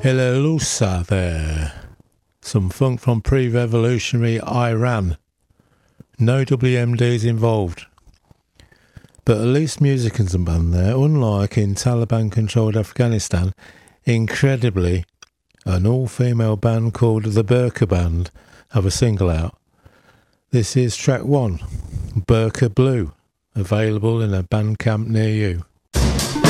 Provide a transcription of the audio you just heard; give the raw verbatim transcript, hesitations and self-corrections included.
Hilalusa there. Some funk from pre-revolutionary Iran. No W M Ds involved. But at least music and some band there, unlike in Taliban-controlled Afghanistan, incredibly, an all-female band called the Burqa Band have a single out. This is track one, Burqa Blue, available in a Bandcamp near you.